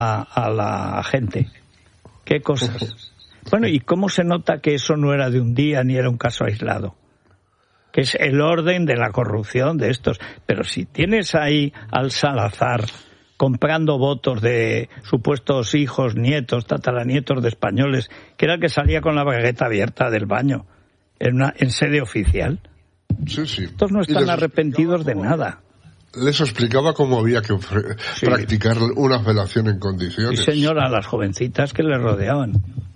a la gente. ¿Qué cosas? Bueno, ¿y cómo se nota que eso no era de un día ni era un caso aislado? Que es el orden de la corrupción de estos. Pero si tienes ahí al Salazar comprando votos de supuestos hijos, nietos, tataranietos de españoles, que era el que salía con la bragueta abierta del baño en sede oficial. Sí. Estos no están arrepentidos de nada. Les explicaba cómo había que practicar una felación en condiciones. Sí, señora, a las jovencitas que le rodeaban.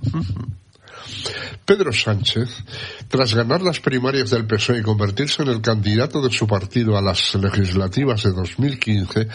Pedro Sánchez, tras ganar las primarias del PSOE y convertirse en el candidato de su partido a las legislativas de 2015,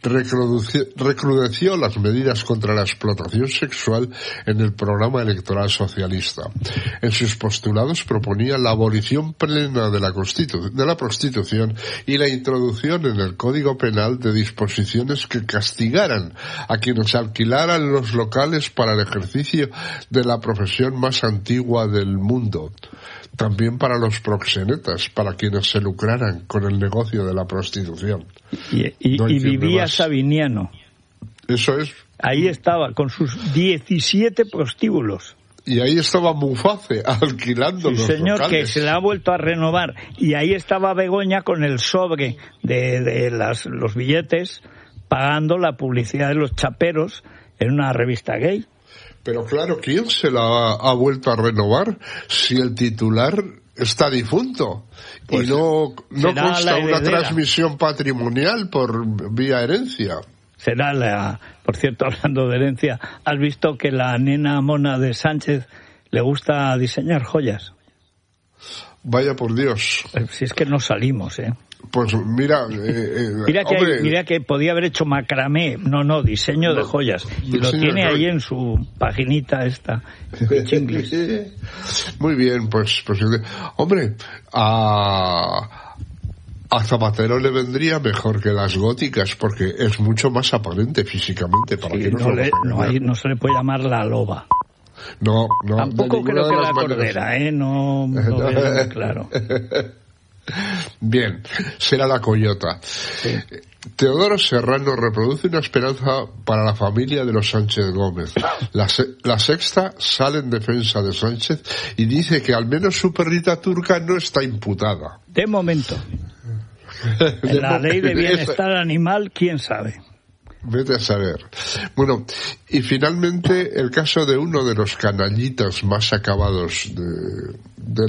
recrudeció las medidas contra la explotación sexual en el programa electoral socialista. En sus postulados proponía la abolición plena de la prostitución y la introducción en el Código Penal de disposiciones que castigaran a quienes alquilaran los locales para el ejercicio de la profesión más antigua del mundo. También para los proxenetas, para quienes se lucraran con el negocio de la prostitución. Y vivía Sabiniano. Eso es. Ahí estaba, con sus 17 prostíbulos. Y ahí estaba Muface, alquilando los señor, locales. Que se le ha vuelto a renovar. Y ahí estaba Begoña con el sobre de los billetes, pagando la publicidad de los chaperos en una revista gay. Pero claro, ¿quién se la ha vuelto a renovar si el titular está difunto? Pues y no consta una transmisión patrimonial por vía herencia. Por cierto, hablando de herencia, ¿has visto que la nena mona de Sánchez le gusta diseñar joyas? Vaya por Dios. Si es que no salimos, Pues mira... mira que podía haber hecho macramé, diseño de joyas. Y lo tiene ahí en su paginita esta, Chinglis. Muy bien, pues hombre, a Zapatero le vendría mejor que las góticas, porque es mucho más aparente físicamente. Para que no se le puede llamar la loba. No. Tampoco creo que la cordera, no veo claro. Bien, será la coyota. Sí. Teodoro Serrano reproduce una esperanza para la familia de los Sánchez Gómez. La Sexta sale en defensa de Sánchez y dice que al menos su perrita turca no está imputada. De momento. En la ley de bienestar animal, ¿quién sabe? Vete a saber. Bueno, y finalmente el caso de uno de los canallitas más acabados de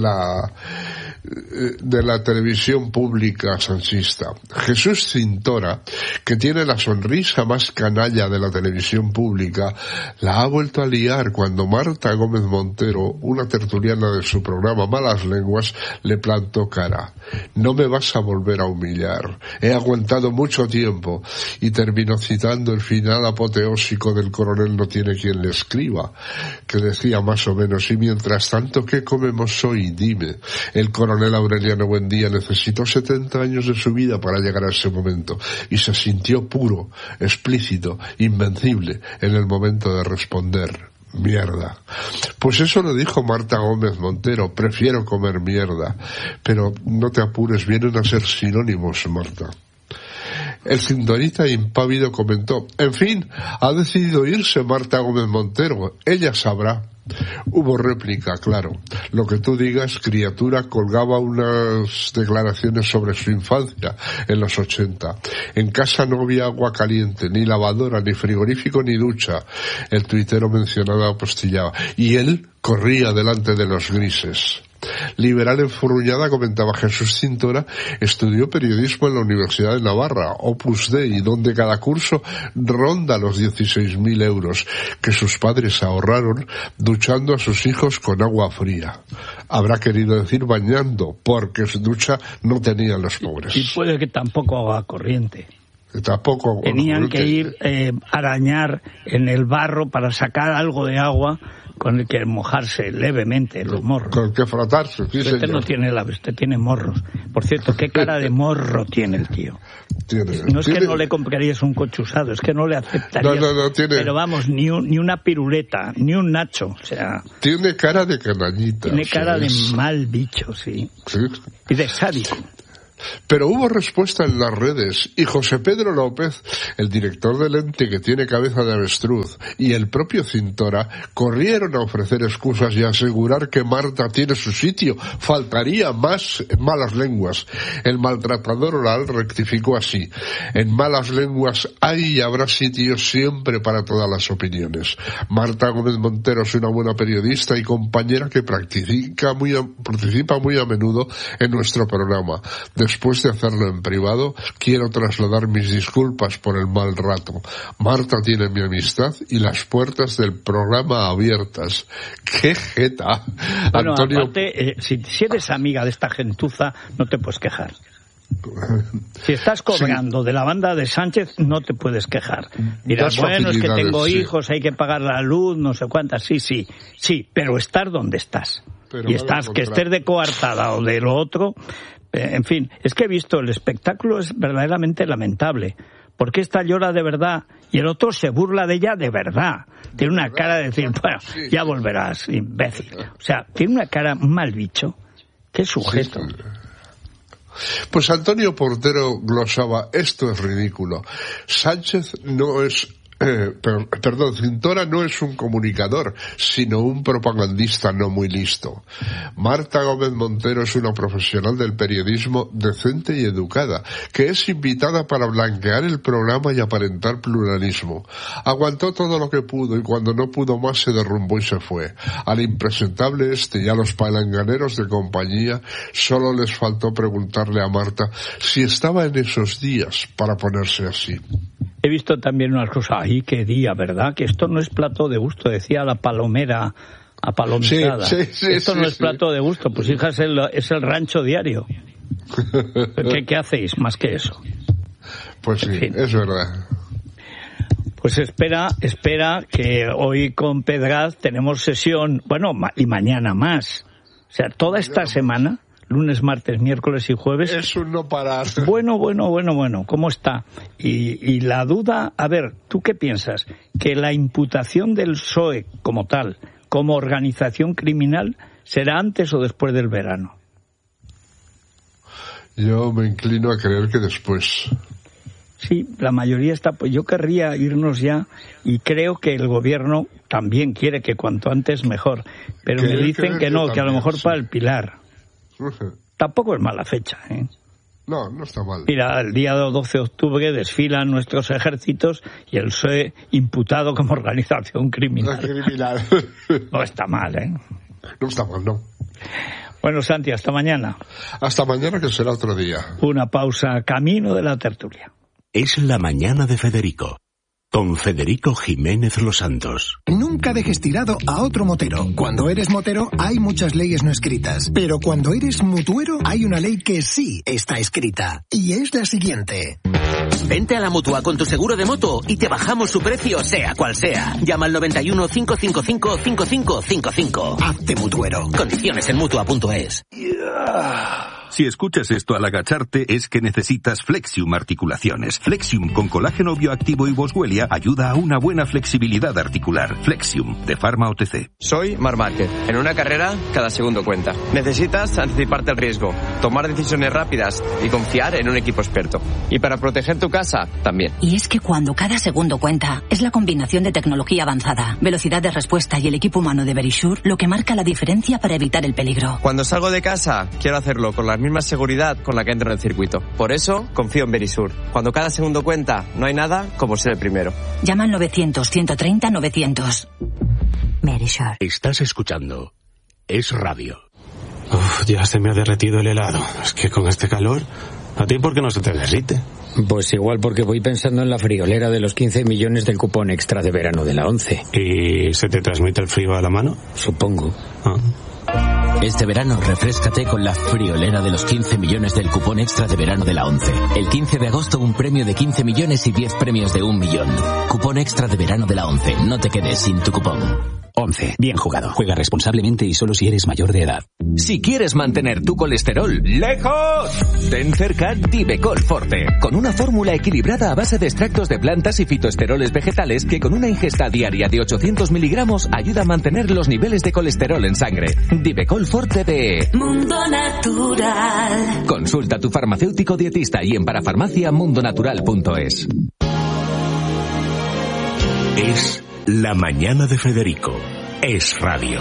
la televisión pública sanchista, Jesús Cintora, que tiene la sonrisa más canalla de la televisión pública, la ha vuelto a liar cuando Marta Gómez Montero, una tertuliana de su programa Malas Lenguas, le plantó cara. No me vas a volver a humillar. He aguantado mucho tiempo, y terminó citando el final apoteósico del coronel No tiene quien le escriba, que decía más o menos: y mientras tanto, ¿qué comemos hoy? Dime. El coronel Aureliano Buendía necesitó 70 años de su vida para llegar a ese momento, y se sintió puro, explícito, invencible en el momento de responder: mierda. Pues eso lo dijo Marta Gómez Montero: prefiero comer mierda. Pero no te apures, vienen a ser sinónimos, Marta. El cintorita impávido comentó: en fin, ha decidido irse Marta Gómez Montero, ella sabrá. Hubo réplica, claro. Lo que tú digas, criatura. Colgaba unas declaraciones sobre su infancia en los 80. En casa no había agua caliente, ni lavadora, ni frigorífico, ni ducha. El tuitero mencionado apostillaba. Y él corría delante de los grises. Liberal enfurruñada, comentaba: Jesús Cintora estudió periodismo en la Universidad de Navarra, Opus Dei, donde cada curso ronda los 16.000 euros que sus padres ahorraron duchando a sus hijos con agua fría. Habrá querido decir bañando, porque su ducha no tenían los pobres. Y puede que tampoco agua corriente. Tampoco tenían que ir arañar en el barro para sacar algo de agua con el que mojarse levemente los morros. Con el que frotarse, sí, usted señor. No tiene usted tiene morros. Por cierto, ¿qué cara de morro tiene el tío? No es que no le comprarías un coche usado, es que no le aceptarías. No, tiene... Pero vamos, ni una piruleta, ni un nacho, o sea... Tiene cara de canallita. Tiene cara de mal bicho, sí. Y de sádico. Pero hubo respuesta en las redes y José Pedro López, el director del ente que tiene cabeza de avestruz, y el propio Cintora corrieron a ofrecer excusas y a asegurar que Marta tiene su sitio. Faltaría más malas lenguas. El maltratador oral rectificó así: en malas lenguas hay y habrá sitios siempre para todas las opiniones. Marta Gómez Montero es una buena periodista y compañera que participa muy a menudo en nuestro programa. Después de hacerlo en privado, quiero trasladar mis disculpas por el mal rato. Marta tiene mi amistad y las puertas del programa abiertas. ¡Qué jeta! Bueno, Antonio... aparte, si eres amiga de esta gentuza, no te puedes quejar. Si estás cobrando de la banda de Sánchez, no te puedes quejar. Dirás, bueno, es que tengo hijos, hay que pagar la luz, no sé cuántas. Sí, pero estar donde estás. Pero y estás, que estés de coartada o de lo otro, en fin, es que he visto, el espectáculo es verdaderamente lamentable. Porque esta llora de verdad y el otro se burla de ella de verdad. Tiene una cara de decir, bueno, ya volverás, imbécil. O sea, tiene una cara mal bicho. Qué sujeto. Sí. Pues Antonio Portero glosaba: esto es ridículo. Sánchez no es... Cintora no es un comunicador, sino un propagandista no muy listo. Marta Gómez Montero es una profesional del periodismo decente y educada, que es invitada para blanquear el programa y aparentar pluralismo. Aguantó todo lo que pudo y cuando no pudo más se derrumbó y se fue. Al impresentable y a los palanganeros de compañía solo les faltó preguntarle a Marta si estaba en esos días para ponerse así. He visto también unas cosas, ¡ay, qué día!, ¿verdad? Que esto no es plato de gusto, decía la palomera apalomizada. Esto no es plato de gusto, pues hija, es el rancho diario. ¿Qué hacéis más que eso? Pues sí, en fin. Es verdad. Pues espera que hoy con Pedraz tenemos sesión, bueno, y mañana más. O sea, toda esta semana... Lunes, martes, miércoles y jueves. Es un no parar. Bueno, ¿cómo está? Y la duda, a ver, ¿tú qué piensas? ¿Que la imputación del PSOE como tal, como organización criminal, será antes o después del verano? Yo me inclino a creer que después. Sí, la mayoría está... Pues yo querría irnos ya y creo que el gobierno también quiere que cuanto antes mejor. Pero me dicen que no, que a lo mejor para el Pilar. Tampoco es mala fecha, ¿eh? No está mal. Mira, el día 12 de octubre desfilan nuestros ejércitos y el PSOE imputado como organización criminal. No está mal, ¿eh? No está mal, no. Bueno, Santi, hasta mañana. Hasta mañana, que será otro día. Una pausa, camino de la tertulia. Es la mañana de Federico. Con Federico Jiménez Los Santos. Nunca dejes tirado a otro motero. Cuando eres motero hay muchas leyes no escritas, pero cuando eres mutuero hay una ley que sí está escrita, y es la siguiente. Vente a la Mutua con tu seguro de moto y te bajamos su precio sea cual sea. Llama al 91 555 5555. Hazte mutuero. Condiciones en Mutua.es. Si escuchas esto al agacharte es que necesitas Flexium Articulaciones. Flexium con colágeno bioactivo y boswellia ayuda a una buena flexibilidad articular. Flexium, de Pharma OTC. Soy Marc Márquez. En una carrera, cada segundo cuenta. Necesitas anticiparte al riesgo, tomar decisiones rápidas y confiar en un equipo experto. Y para proteger tu casa, también. Y es que cuando cada segundo cuenta, es la combinación de tecnología avanzada, velocidad de respuesta y el equipo humano de Verisure lo que marca la diferencia para evitar el peligro. Cuando salgo de casa, quiero hacerlo con la misma seguridad con la que entro en el circuito. Por eso, confío en Verisure. Cuando cada segundo cuenta, no hay nada como ser el primero. Llama al 900-130-900. Verisure. Estás escuchando Es Radio. Ya se me ha derretido el helado. Es que con este calor, ¿a ti por qué no se te derrite? Pues igual porque voy pensando en la friolera de los 15 millones del cupón extra de verano de la 11. ¿Y se te transmite el frío a la mano? Supongo. Este verano refréscate con la friolera de los 15 millones del cupón extra de verano de la 11. El 15 de agosto un premio de 15 millones y 10 premios de 1 millón. Cupón extra de verano de la 11. No te quedes sin tu cupón. 11. Bien jugado. Juega responsablemente y solo si eres mayor de edad. Si quieres mantener tu colesterol lejos, ten cerca Divecol Forte, con una fórmula equilibrada a base de extractos de plantas y fitoesteroles vegetales que con una ingesta diaria de 800 miligramos ayuda a mantener los niveles de colesterol en sangre. Divecol Forte de Mundo Natural. Consulta a tu farmacéutico dietista y en parafarmaciamundonatural.es. Es La Mañana de Federico. Es radio.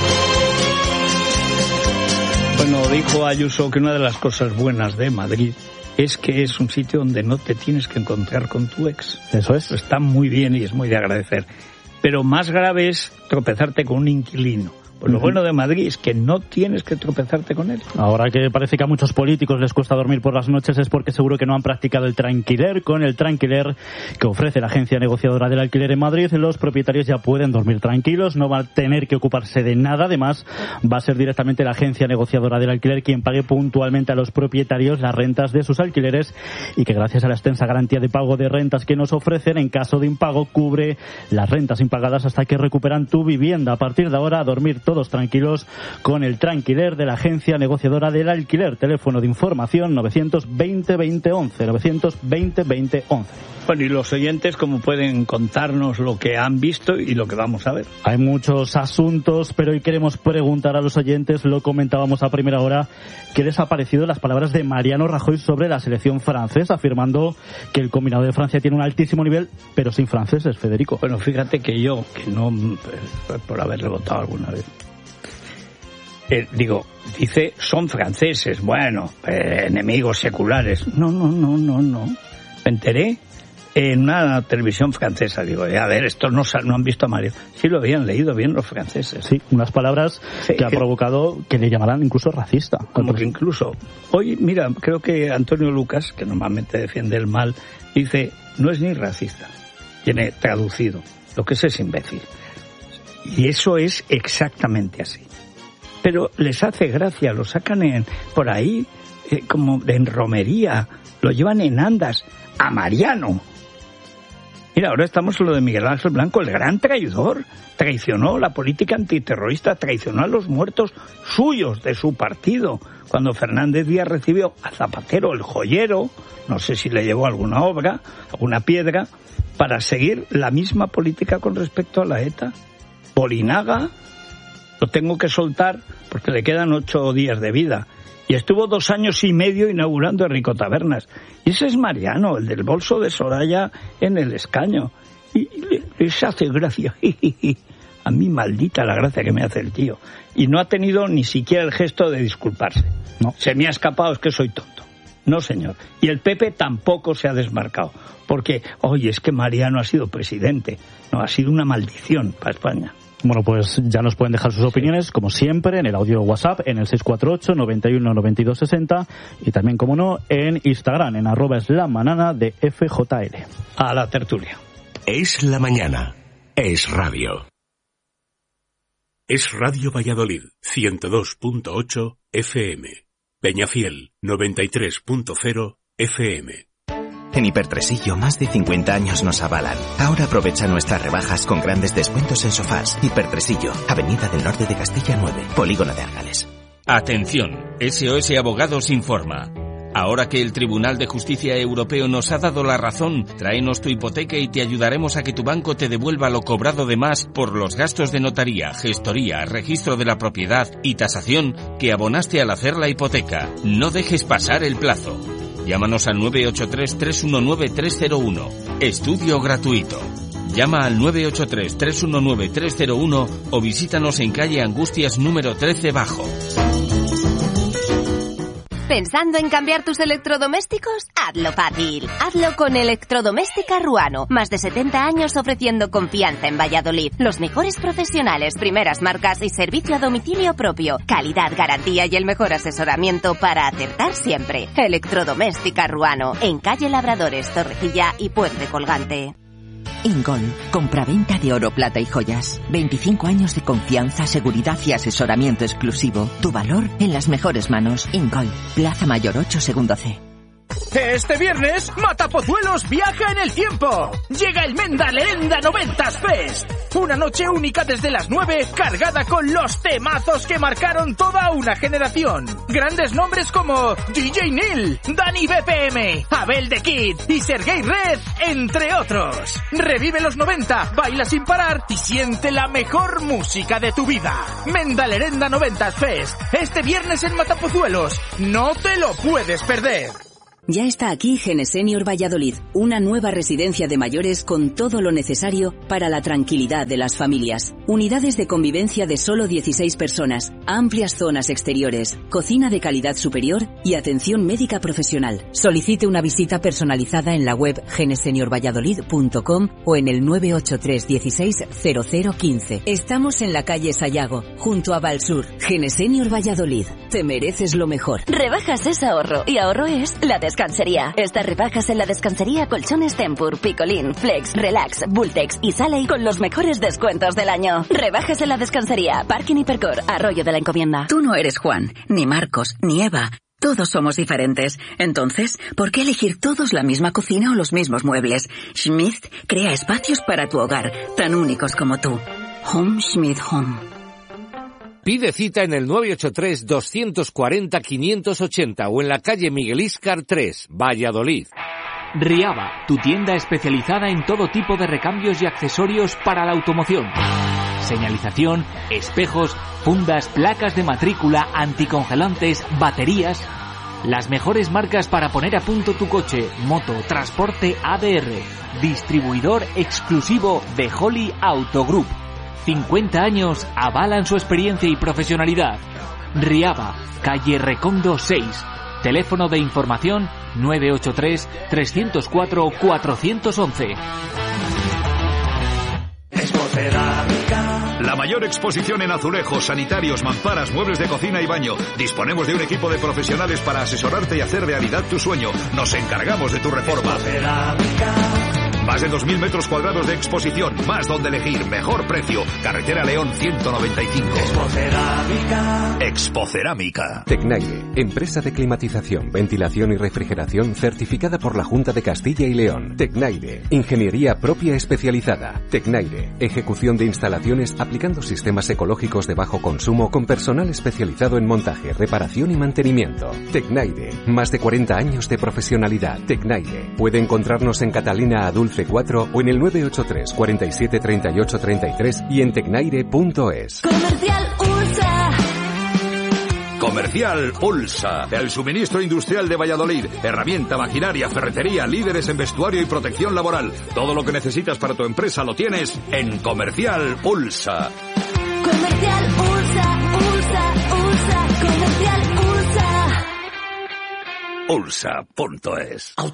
Bueno, dijo Ayuso que una de las cosas buenas de Madrid es que es un sitio donde no te tienes que encontrar con tu ex. Eso es. Está muy bien y es muy de agradecer. Pero más grave es tropezarte con un inquilino. Pues lo bueno de Madrid es que no tienes que tropezarte con él. Ahora que parece que a muchos políticos les cuesta dormir por las noches es porque seguro que no han practicado el tranquiler. Con el tranquiler que ofrece la agencia negociadora del alquiler en Madrid, los propietarios ya pueden dormir tranquilos, no van a tener que ocuparse de nada. Además, va a ser directamente la agencia negociadora del alquiler quien pague puntualmente a los propietarios las rentas de sus alquileres y que gracias a la extensa garantía de pago de rentas que nos ofrecen, en caso de impago, cubre las rentas impagadas hasta que recuperan tu vivienda. A partir de ahora, a dormir todos tranquilos con el tranquiler de la agencia negociadora del alquiler. Teléfono de información 920-2011, 920-2011. Bueno, y los oyentes, ¿cómo pueden contarnos lo que han visto y lo que vamos a ver? Hay muchos asuntos, pero hoy queremos preguntar a los oyentes, lo comentábamos a primera hora, ¿qué les ha parecido las palabras de Mariano Rajoy sobre la selección francesa, afirmando que el combinado de Francia tiene un altísimo nivel, pero sin franceses, Federico? Bueno, fíjate que yo, que no, por haberle votado alguna vez, dice, son franceses, bueno, enemigos seculares. No. Me enteré en una televisión francesa. Digo, a ver, estos no han visto a Mario. Sí lo habían leído bien los franceses. Sí, unas palabras que ha provocado que le llamaran incluso racista. Como que incluso. Hoy, mira, creo que Antonio Lucas, que normalmente defiende el mal, dice, no es ni racista. Tiene traducido. Lo que es imbécil. Y eso es exactamente así. Pero les hace gracia, lo sacan por ahí como en romería, lo llevan en andas a Mariano. Mira, ahora estamos en lo de Miguel Ángel Blanco, el gran traidor. Traicionó la política antiterrorista, traicionó a los muertos suyos de su partido. Cuando Fernández Díaz recibió a Zapatero, el joyero, no sé si le llevó alguna obra, alguna piedra, para seguir la misma política con respecto a la ETA. Bolinaga lo tengo que soltar porque le quedan 8 días de vida. Y estuvo 2 años y medio inaugurando a Rico Tabernas. Y ese es Mariano, el del bolso de Soraya en el escaño. Y les hace gracia. A mí maldita la gracia que me hace el tío. Y no ha tenido ni siquiera el gesto de disculparse. No, se me ha escapado, es que soy tonto. No, señor. Y el PP tampoco se ha desmarcado. Porque, oye, es que Mariano ha sido presidente. No, ha sido una maldición para España. Bueno, pues ya nos pueden dejar sus opiniones, como siempre, en el audio WhatsApp, en el 648-91-9260 y también, como no, en Instagram, en @eslamanana de FJL. A la tertulia. Es la mañana. Es radio. Es Radio Valladolid, 102.8 FM. Peñafiel, 93.0 FM. En Hipertresillo, más de 50 años nos avalan. Ahora aprovecha nuestras rebajas con grandes descuentos en sofás. Hipertresillo, Avenida del Norte de Castilla 9, Polígono de Argales. Atención, SOS Abogados informa. Ahora que el Tribunal de Justicia Europeo nos ha dado la razón, tráenos tu hipoteca y te ayudaremos a que tu banco te devuelva lo cobrado de más por los gastos de notaría, gestoría, registro de la propiedad y tasación que abonaste al hacer la hipoteca. No dejes pasar el plazo. Llámanos al 983-319-301. Estudio gratuito. Llama al 983-319-301 o visítanos en calle Angustias número 13 Bajo. ¿Pensando en cambiar tus electrodomésticos? Hazlo fácil. Hazlo con Electrodoméstica Ruano. Más de 70 años ofreciendo confianza en Valladolid. Los mejores profesionales, primeras marcas y servicio a domicilio propio. Calidad, garantía y el mejor asesoramiento para acertar siempre. Electrodoméstica Ruano. En calle Labradores, Torrecilla y Puente Colgante. Ingol, compraventa de oro, plata y joyas. 25 años de confianza, seguridad y asesoramiento exclusivo. Tu valor en las mejores manos. Ingol, Plaza Mayor 8, segundo C. Este viernes, Matapozuelos viaja en el tiempo. Llega el Menda Lerenda 90s Fest. Una noche única desde las 9, cargada con los temazos que marcaron toda una generación. Grandes nombres como DJ Neil, Dani BPM, Abel The Kid y Sergei Red, entre otros. Revive los 90, baila sin parar y siente la mejor música de tu vida. Menda Lerenda 90s Fest. Este viernes en Matapozuelos. No te lo puedes perder. Ya está aquí Genesenior Valladolid, una nueva residencia de mayores con todo lo necesario para la tranquilidad de las familias. Unidades de convivencia de solo 16 personas, amplias zonas exteriores, cocina de calidad superior y atención médica profesional. Solicite una visita personalizada en la web geneseniorvalladolid.com o en el 983 16 0015. Estamos en la calle Sayago, junto a Valsur. Genesenior Valladolid, te mereces lo mejor. Rebajas es ahorro y ahorro es la descansería. Estas rebajas en la descansería Colchones Tempur, Picolín, Flex, Relax, Bultex y Saley con los mejores descuentos del año. Rebajas en la descansería Parking Hipercor, Arroyo de la Encomienda. Tú no eres Juan, ni Marcos, ni Eva. Todos somos diferentes. Entonces, ¿por qué elegir todos la misma cocina o los mismos muebles? Schmidt crea espacios para tu hogar, tan únicos como tú. Home Schmidt Home. Pide cita en el 983-240-580 o en la calle Miguel Íscar 3, Valladolid. Riaba, tu tienda especializada en todo tipo de recambios y accesorios para la automoción. Señalización, espejos, fundas, placas de matrícula, anticongelantes, baterías. Las mejores marcas para poner a punto tu coche, moto, transporte ADR. Distribuidor exclusivo de Holly Auto Group. 50 años avalan su experiencia y profesionalidad. Riaba, calle Recondo 6. Teléfono de información 983-304-411. La mayor exposición en azulejos, sanitarios, mamparas, muebles de cocina y baño. Disponemos de un equipo de profesionales para asesorarte y hacer realidad tu sueño. Nos encargamos de tu reforma. Más de 2.000 metros cuadrados de exposición, más donde elegir, mejor precio. Carretera León 195. Expocerámica. Tecnaire, empresa de climatización, ventilación y refrigeración certificada por la Junta de Castilla y León. Tecnaire, ingeniería propia especializada. Tecnaire, ejecución de instalaciones aplicando sistemas ecológicos de bajo consumo con personal especializado en montaje, reparación y mantenimiento. Tecnaire, más de 40 años de profesionalidad. Tecnaire, puede encontrarnos en Catalina Adulce 4 o en el 983 47 38 33 y en tecnaire.es. Comercial USA. Comercial Ulsa, el suministro industrial de Valladolid, herramienta, maquinaria, ferretería, líderes en vestuario y protección laboral. Todo lo que necesitas para tu empresa lo tienes en Comercial Ulsa. Comercial USA, USA, USA, Comercial USA. Ulsa.es.